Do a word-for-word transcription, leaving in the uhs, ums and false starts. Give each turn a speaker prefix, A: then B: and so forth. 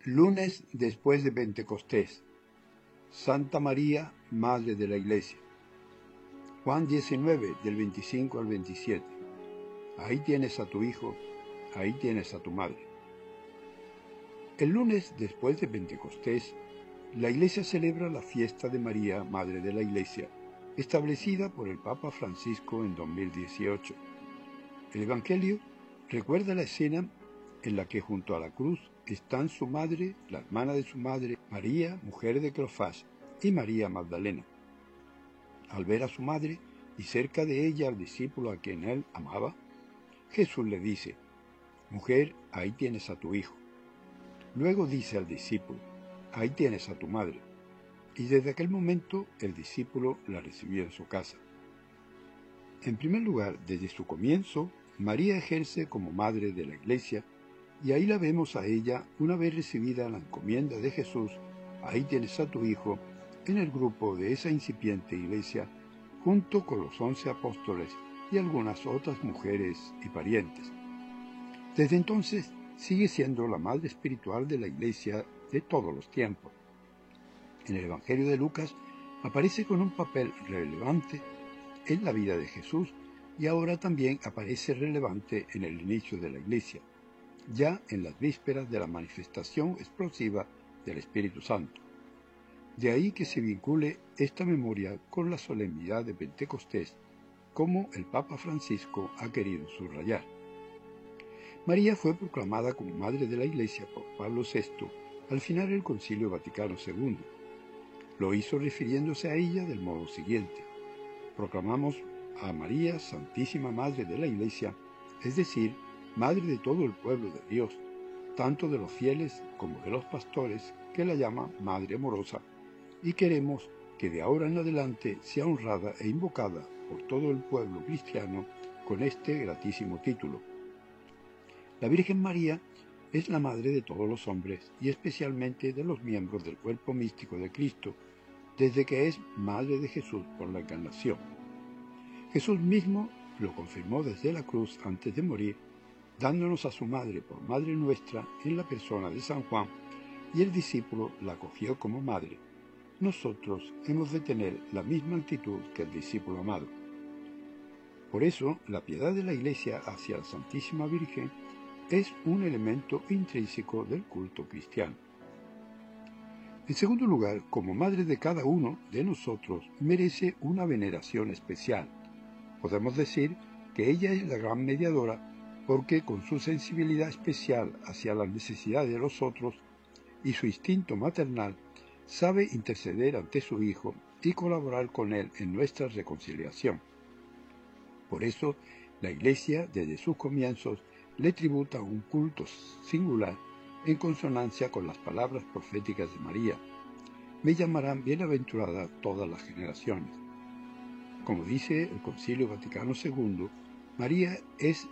A: Lunes después de Pentecostés. Santa María, Madre de la Iglesia. Juan diecinueve, del veinticinco al veintisiete. Ahí tienes a tu hijo, ahí tienes a tu madre. El lunes después de Pentecostés, la Iglesia celebra la fiesta de María, Madre de la Iglesia, establecida por el Papa Francisco en dos mil dieciocho. El Evangelio recuerda la escena en la que junto a la cruz están su madre, la hermana de su madre, María, mujer de Cleofás, y María Magdalena. Al ver a su madre y cerca de ella al discípulo a quien él amaba, Jesús le dice: «Mujer, ahí tienes a tu hijo». Luego dice al discípulo: «Ahí tienes a tu madre». Y desde aquel momento el discípulo la recibió en su casa. En primer lugar, desde su comienzo, María ejerce como madre de la Iglesia, y ahí la vemos a ella una vez recibida la encomienda de Jesús: «Ahí tienes a tu hijo», en el grupo de esa incipiente Iglesia, junto con los once apóstoles y algunas otras mujeres y parientes. Desde entonces sigue siendo la madre espiritual de la Iglesia de todos los tiempos. En el Evangelio de Lucas aparece con un papel relevante en la vida de Jesús, y ahora también aparece relevante en el inicio de la Iglesia, ya en las vísperas de la manifestación explosiva del Espíritu Santo. De ahí que se vincule esta memoria con la solemnidad de Pentecostés, como el Papa Francisco ha querido subrayar. María fue proclamada como Madre de la Iglesia por Pablo sexto al final del Concilio Vaticano segundo. Lo hizo refiriéndose a ella del modo siguiente: proclamamos a María Santísima Madre de la Iglesia, es decir, Madre de todo el pueblo de Dios, tanto de los fieles como de los pastores, que la llaman Madre amorosa, y queremos que de ahora en adelante sea honrada e invocada por todo el pueblo cristiano con este gratísimo título. La Virgen María es la Madre de todos los hombres y especialmente de los miembros del cuerpo místico de Cristo, desde que es Madre de Jesús por la Encarnación. Jesús mismo lo confirmó desde la cruz antes de morir, dándonos a su Madre por Madre nuestra en la persona de San Juan, y el discípulo la acogió como Madre. Nosotros hemos de tener la misma actitud que el discípulo amado. Por eso, la piedad de la Iglesia hacia la Santísima Virgen es un elemento intrínseco del culto cristiano. En segundo lugar, como Madre de cada uno de nosotros, merece una veneración especial. Podemos decir que ella es la gran mediadora porque, con su sensibilidad especial hacia las necesidades de los otros y su instinto maternal, sabe interceder ante su Hijo y colaborar con Él en nuestra reconciliación. Por eso, la Iglesia, desde sus comienzos, le tributa un culto singular en consonancia con las palabras proféticas de María: «Me llamarán bienaventurada todas las generaciones». Como dice el Concilio Vaticano segundo, María es